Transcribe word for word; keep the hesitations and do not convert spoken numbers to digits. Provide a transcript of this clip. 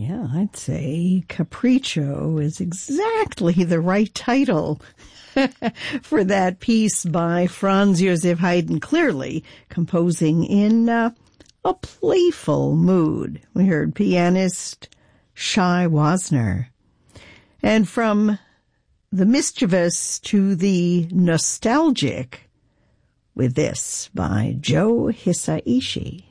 Yeah, I'd say Capriccio is exactly the right title for that piece by Franz Joseph Haydn, clearly composing in uh, a playful mood. We heard pianist Shai Wasner. And from the mischievous to the nostalgic with this by Joe Hisaishi.